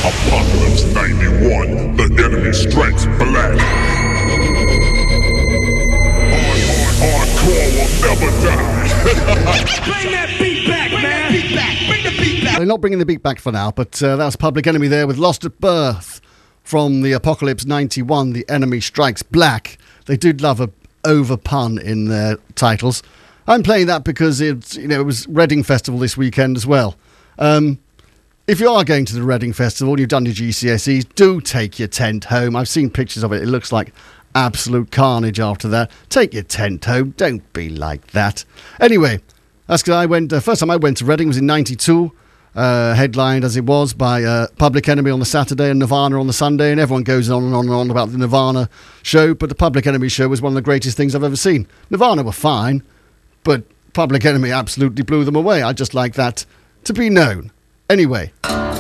Apocalypse 91, the enemy strikes black. Hardcore will never die. Bring that beat back, man. Bring the beat back. They're not bringing the beat back for now, but that was Public Enemy there with Lost at Birth from the Apocalypse 91, The Enemy Strikes Black. They did love a over pun in their titles. I'm playing that because it was Reading Festival this weekend as well. If you are going to the Reading Festival, you've done your GCSEs, do take your tent home. I've seen pictures of it. It looks like absolute carnage after that. Take your tent home. Don't be like that. Anyway, that's because I went. First time I went to Reading was in '92. Headlined as it was by Public Enemy on the Saturday and Nirvana on the Sunday, and everyone goes on and on and on about the Nirvana show, but the Public Enemy show was one of the greatest things I've ever seen. Nirvana were fine, but Public Enemy absolutely blew them away. I just like that to be known. Anyway,